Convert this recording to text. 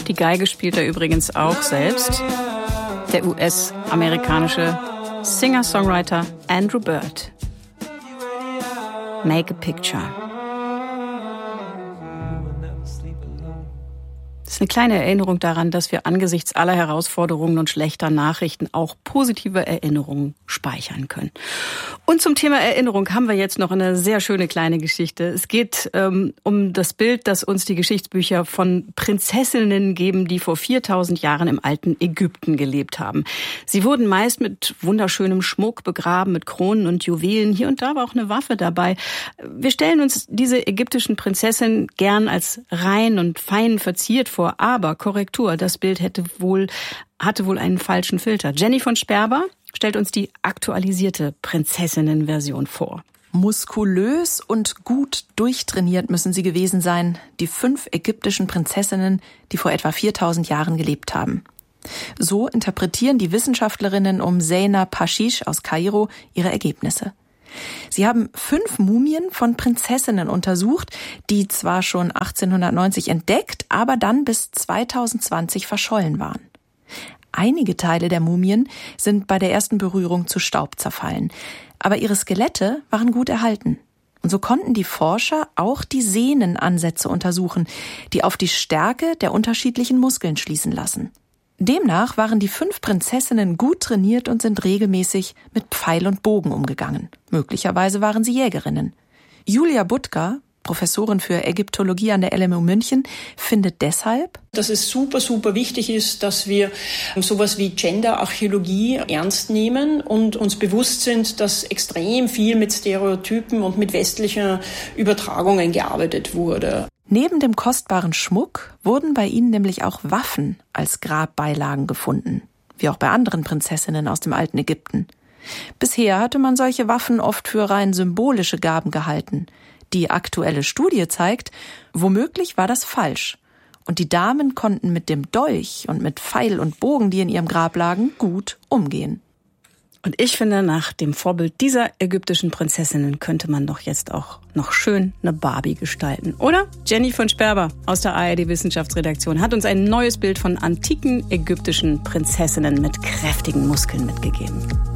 Die Geige spielt er übrigens auch selbst. Der US-amerikanische Singer-Songwriter Andrew Bird. Make a Picture. Das ist eine kleine Erinnerung daran, dass wir angesichts aller Herausforderungen und schlechter Nachrichten auch positive Erinnerungen speichern können. Und zum Thema Erinnerung haben wir jetzt noch eine sehr schöne kleine Geschichte. Es geht um das Bild, das uns die Geschichtsbücher von Prinzessinnen geben, die vor 4000 Jahren im alten Ägypten gelebt haben. Sie wurden meist mit wunderschönem Schmuck begraben, mit Kronen und Juwelen. Hier und da war auch eine Waffe dabei. Wir stellen uns diese ägyptischen Prinzessinnen gern als rein und fein verziert vor. Aber Korrektur, das Bild hatte wohl einen falschen Filter. Jenny von Sperber stellt uns die aktualisierte Prinzessinnen-Version vor. Muskulös und gut durchtrainiert müssen sie gewesen sein, die 5 ägyptischen Prinzessinnen, die vor etwa 4000 Jahren gelebt haben. So interpretieren die Wissenschaftlerinnen um Zeynep Hashish aus Kairo ihre Ergebnisse. Sie haben 5 Mumien von Prinzessinnen untersucht, die zwar schon 1890 entdeckt, aber dann bis 2020 verschollen waren. Einige Teile der Mumien sind bei der ersten Berührung zu Staub zerfallen, aber ihre Skelette waren gut erhalten. Und so konnten die Forscher auch die Sehnenansätze untersuchen, die auf die Stärke der unterschiedlichen Muskeln schließen lassen. Demnach waren die 5 Prinzessinnen gut trainiert und sind regelmäßig mit Pfeil und Bogen umgegangen. Möglicherweise waren sie Jägerinnen. Julia Buttka, Professorin für Ägyptologie an der LMU München, findet deshalb, dass es super, super wichtig ist, dass wir sowas wie Gender-Archäologie ernst nehmen und uns bewusst sind, dass extrem viel mit Stereotypen und mit westlichen Übertragungen gearbeitet wurde. Neben dem kostbaren Schmuck wurden bei ihnen nämlich auch Waffen als Grabbeilagen gefunden, wie auch bei anderen Prinzessinnen aus dem alten Ägypten. Bisher hatte man solche Waffen oft für rein symbolische Gaben gehalten. Die aktuelle Studie zeigt, womöglich war das falsch. Und die Damen konnten mit dem Dolch und mit Pfeil und Bogen, die in ihrem Grab lagen, gut umgehen. Und ich finde, nach dem Vorbild dieser ägyptischen Prinzessinnen könnte man doch jetzt auch noch schön eine Barbie gestalten, oder? Jenny von Sperber aus der ARD Wissenschaftsredaktion hat uns ein neues Bild von antiken ägyptischen Prinzessinnen mit kräftigen Muskeln mitgegeben.